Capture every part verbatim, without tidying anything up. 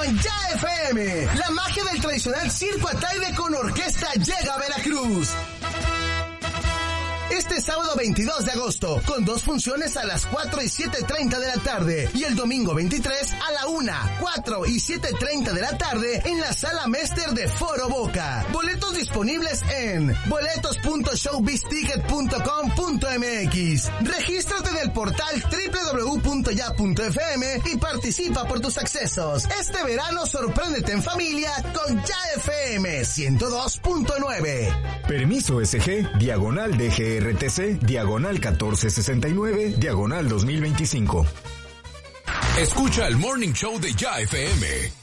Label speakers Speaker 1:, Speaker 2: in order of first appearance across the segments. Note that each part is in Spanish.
Speaker 1: con Ya F M. La magia del tradicional circo Ataide con orquesta llega a Veracruz. Este sábado veintidós de agosto, con dos funciones a las cuatro y siete treinta de la tarde, y el domingo veintitrés a la una, cuatro y siete treinta de la tarde en la Sala Mester de Foro Boca. Boletos disponibles en boletos punto showbizticket punto com punto m x. Regístrate en el portal doble u doble u doble u punto ya punto f m y participa por tus accesos. Este verano sorpréndete en familia con Ya F M ciento dos punto nueve.
Speaker 2: Permiso S G, diagonal D G R T C, diagonal catorce sesenta y nueve, diagonal dos mil veinticinco.
Speaker 3: Escucha el Morning Show de Ya F M.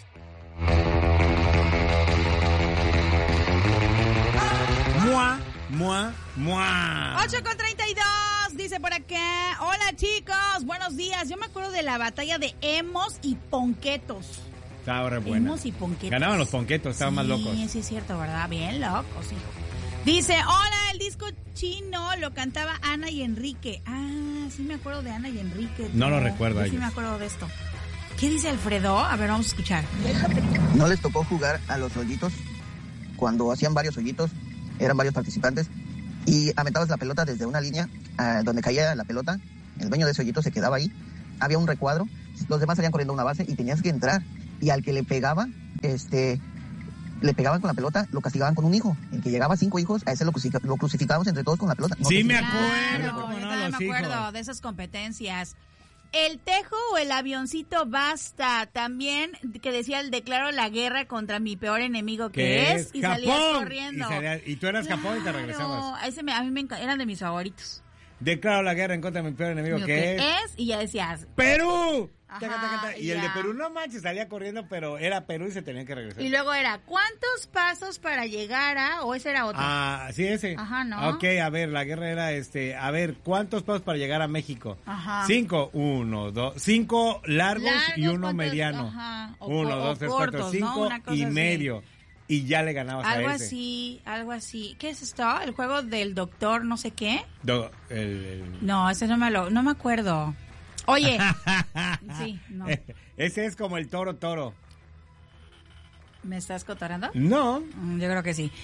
Speaker 4: Mua, mua, mua.
Speaker 5: ocho con treinta y dos, dice por acá. Hola chicos, buenos días. Yo me acuerdo de la batalla de emos y ponquetos.
Speaker 4: Estaba re buena.
Speaker 5: Emos y ponquetos.
Speaker 4: Ganaban los ponquetos, estaban
Speaker 5: sí,
Speaker 4: más locos.
Speaker 5: Sí, sí es cierto, ¿verdad? Bien locos, hijo. Dice, hola, el disco chino lo cantaba Ana y Enrique. Ah, sí me acuerdo de Ana y Enrique.
Speaker 4: No, no lo recuerdo a
Speaker 5: Sí
Speaker 4: ellos.
Speaker 5: me acuerdo de esto. ¿Qué dice Alfredo? A ver, vamos a escuchar.
Speaker 6: ¿No les tocó jugar a los hoyitos? Cuando hacían varios hoyitos, eran varios participantes, y aventabas la pelota desde una línea uh, donde caía la pelota, el dueño de ese hoyito se quedaba ahí, había un recuadro, los demás salían corriendo a una base y tenías que entrar, y al que le pegaba, este... le pegaban con la pelota, lo castigaban con un hijo. El que llegaba a cinco hijos, a ese lo, crucif- lo crucificábamos entre todos con la pelota. No
Speaker 4: sí,
Speaker 6: sé
Speaker 4: me
Speaker 6: si...
Speaker 4: acuerdo.
Speaker 5: Claro,
Speaker 4: ¿Cómo
Speaker 5: yo
Speaker 4: no,
Speaker 5: también
Speaker 4: los
Speaker 5: me acuerdo
Speaker 4: hijos?
Speaker 5: de esas competencias. El tejo o el avioncito basta. También que decía el declaro la guerra contra mi peor enemigo que
Speaker 4: ¿Qué
Speaker 5: es,
Speaker 4: es?
Speaker 5: y
Speaker 4: Japón.
Speaker 5: salías corriendo.
Speaker 4: Y, salía- y tú eras Japón y te regresabas.
Speaker 5: Claro, ese me, a mí me enca- eran de mis favoritos.
Speaker 4: Declaro la guerra en contra de mi peor enemigo
Speaker 5: Lo
Speaker 4: que
Speaker 5: que
Speaker 4: es...
Speaker 5: es, y ya decías.
Speaker 4: ¡Perú!
Speaker 5: Ajá,
Speaker 4: Taca, taca, taca. Y el
Speaker 5: ya.
Speaker 4: de Perú, no manches, salía corriendo, pero era Perú y se tenía que regresar.
Speaker 5: Y luego era, ¿cuántos pasos para llegar a...? ¿O ese era otro?
Speaker 4: Ah, sí, ese.
Speaker 5: Ajá, ¿no?
Speaker 4: Ok, a ver, la guerra era este, a ver, ¿cuántos pasos para llegar a México?
Speaker 5: Ajá.
Speaker 4: Cinco, uno, dos, cinco largos,
Speaker 5: Largos,
Speaker 4: y uno
Speaker 5: ¿cuántos?
Speaker 4: mediano.
Speaker 5: Ajá. O
Speaker 4: Uno,
Speaker 5: co-
Speaker 4: dos,
Speaker 5: o
Speaker 4: tres,
Speaker 5: cortos,
Speaker 4: cuatro,
Speaker 5: ¿no?
Speaker 4: cinco
Speaker 5: Una cosa
Speaker 4: y
Speaker 5: así.
Speaker 4: medio. Y ya le ganabas
Speaker 5: Algo
Speaker 4: a ese.
Speaker 5: así, algo así. ¿Qué es esto? ¿El juego del doctor no sé qué?
Speaker 4: Do- el, el-
Speaker 5: No, ese no me lo, no me acuerdo. Oye, sí, no.
Speaker 4: Ese es como el toro toro.
Speaker 5: ¿Me estás cotorando?
Speaker 4: No.
Speaker 5: Mm, Yo creo que sí.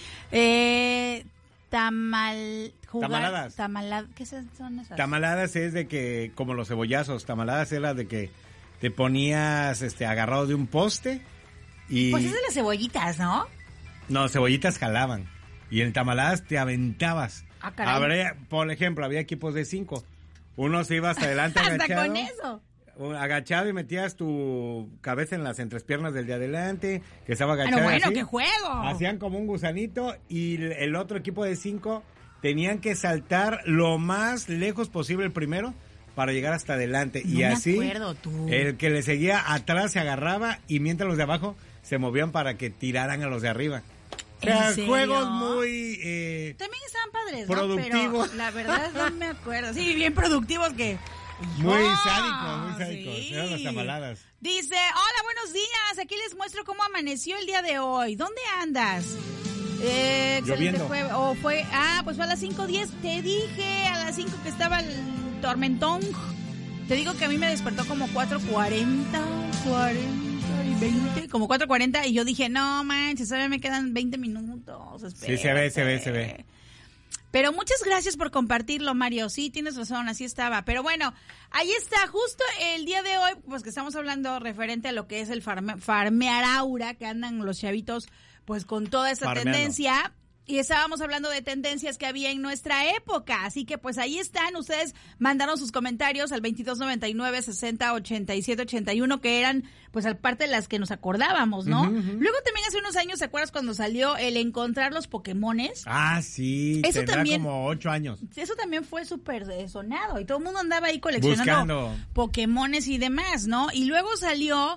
Speaker 5: Eh, tamal... Jugar,
Speaker 4: Tamaladas.
Speaker 5: Tamalad, ¿qué son esas?
Speaker 4: Tamaladas es de que, como los cebollazos, tamaladas era de que te ponías este agarrado de un poste y...
Speaker 5: Pues es de las cebollitas, ¿no?
Speaker 4: No, cebollitas jalaban. Y en tamaladas te aventabas.
Speaker 5: Ah, caray.
Speaker 4: Habría, por ejemplo, había equipos de cinco. Uno se iba hasta adelante
Speaker 5: Hasta
Speaker 4: agachado.
Speaker 5: con eso.
Speaker 4: un- Agachado y metías tu cabeza en las entrepiernas del de adelante, que estaba
Speaker 5: Ah,
Speaker 4: agachado.
Speaker 5: no, bueno,
Speaker 4: así.
Speaker 5: qué juego.
Speaker 4: Hacían como un gusanito y el- el otro equipo de cinco tenían que saltar lo más lejos posible el primero para llegar hasta adelante.
Speaker 5: No
Speaker 4: y
Speaker 5: me
Speaker 4: así
Speaker 5: acuerdo, tú.
Speaker 4: el que le seguía atrás se agarraba y mientras los de abajo se movían para que tiraran a los de arriba. O sea,
Speaker 5: ¿En serio?
Speaker 4: juegos muy... eh,
Speaker 5: También estaban padres, ¿no?
Speaker 4: productivos.
Speaker 5: Pero la verdad no me acuerdo. Sí, bien productivos que...
Speaker 4: Muy
Speaker 5: ¡Oh!
Speaker 4: sádicos, muy sádicos.
Speaker 5: Sí.
Speaker 4: Eran las tamaladas.
Speaker 5: Dice, hola, buenos días. Aquí les muestro cómo amaneció el día de hoy. ¿Dónde andas? Eh, excelente
Speaker 4: Lloviendo.
Speaker 5: fue, o fue, ah, pues fue a las cinco diez. Te dije a las cinco que estaba el tormentón. Te digo que a mí me despertó como cuatro cuarenta, cuarenta y veinte, como cuatro cuarenta y yo dije, no manches, todavía me quedan veinte minutos.
Speaker 4: Sí, se ve, se ve, se ve.
Speaker 5: Pero muchas gracias por compartirlo, Mario. Sí, tienes razón, así estaba. Pero bueno, ahí está, justo el día de hoy, pues que estamos hablando referente a lo que es el farme, farmear aura, que andan los chavitos pues con toda esa
Speaker 4: Farmeando.
Speaker 5: tendencia. Y estábamos hablando de tendencias que había en nuestra época. Así que pues ahí están, ustedes mandaron sus comentarios al veintidós noventa y nueve, sesenta, ochenta y siete, ochenta y uno, que eran pues aparte de las que nos acordábamos, ¿no?
Speaker 4: Ujú, ujú.
Speaker 5: Luego también hace unos años, ¿te acuerdas cuando salió el encontrar los Pokémones?
Speaker 4: Ah, sí,
Speaker 5: Eso
Speaker 4: tendrá
Speaker 5: también-
Speaker 4: como ocho años.
Speaker 5: Eso también fue súper eh, sonado y todo el mundo andaba ahí coleccionando
Speaker 4: Buscando.
Speaker 5: Pokémones y demás, ¿no? Y luego salió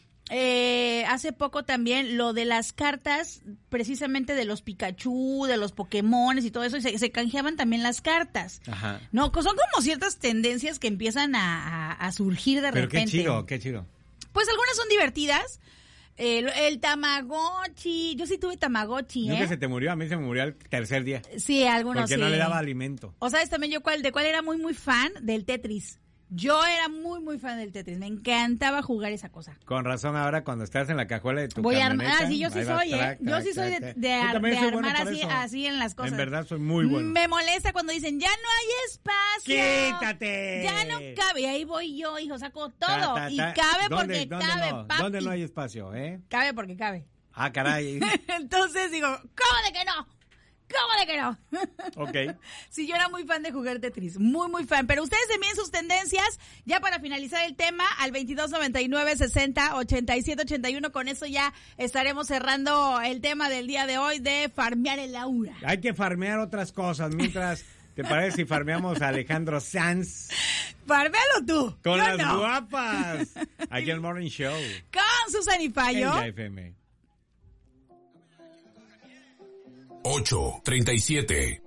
Speaker 5: eh, hace poco también lo de las cartas, precisamente de los Pikachu, de los Pokémones y todo eso, y se, se canjeaban también las cartas.
Speaker 4: Ajá.
Speaker 5: No, son como ciertas tendencias que empiezan a, a- a surgir de
Speaker 4: Pero
Speaker 5: repente.
Speaker 4: qué chido, qué chido.
Speaker 5: Pues algunas son divertidas. El, el Tamagotchi, yo sí tuve Tamagotchi,
Speaker 4: Nunca
Speaker 5: ¿eh?
Speaker 4: se te murió, a mí se me murió al tercer día.
Speaker 5: Sí, algunos
Speaker 4: Porque
Speaker 5: sí.
Speaker 4: no le daba alimento.
Speaker 5: O sabes también yo cuál, de cuál era muy muy fan, del Tetris. Yo era muy, muy fan del Tetris. Me encantaba jugar esa cosa.
Speaker 4: Con razón, ahora cuando estás en la cajuela de tu
Speaker 5: Voy a
Speaker 4: camioneta...
Speaker 5: armar. Ah, sí, yo sí
Speaker 4: ahí vas,
Speaker 5: soy, ¿eh?
Speaker 4: trac,
Speaker 5: Yo
Speaker 4: trac,
Speaker 5: sí soy de,
Speaker 4: trac,
Speaker 5: de,
Speaker 4: trac. Yo
Speaker 5: ar-
Speaker 4: también
Speaker 5: de
Speaker 4: soy bueno
Speaker 5: armar
Speaker 4: para
Speaker 5: así,
Speaker 4: eso.
Speaker 5: así en las cosas.
Speaker 4: En verdad soy muy bueno.
Speaker 5: Me molesta cuando dicen, ya no hay espacio.
Speaker 4: ¡Quítate!
Speaker 5: Ya no cabe. Y ahí voy yo, hijo, saco todo.
Speaker 4: Ta, ta,
Speaker 5: Y
Speaker 4: ta.
Speaker 5: cabe
Speaker 4: ¿Dónde-
Speaker 5: porque
Speaker 4: dónde
Speaker 5: cabe,
Speaker 4: no?
Speaker 5: papi.
Speaker 4: ¿Dónde no hay espacio, eh?
Speaker 5: Cabe porque cabe.
Speaker 4: Ah, caray.
Speaker 5: Entonces digo, ¿cómo de que no? ¿Cómo de que no?
Speaker 4: Ok.
Speaker 5: Sí, yo era muy fan de jugar Tetris, muy, muy fan. Pero ustedes envíen sus tendencias, ya para finalizar el tema, al veintidós noventa y nueve sesenta ochenta y siete ochenta y uno. Con eso ya estaremos cerrando el tema del día de hoy de farmear el aura.
Speaker 4: Hay que farmear otras cosas mientras... ¿Te parece si farmeamos a Alejandro Sanz?
Speaker 5: Farmealo tú.
Speaker 4: Con
Speaker 5: yo
Speaker 4: las
Speaker 5: no.
Speaker 4: guapas. Aquí en el Morning Show.
Speaker 5: Con Susan y Payo.
Speaker 4: En Ya F M.
Speaker 3: ocho treinta y siete.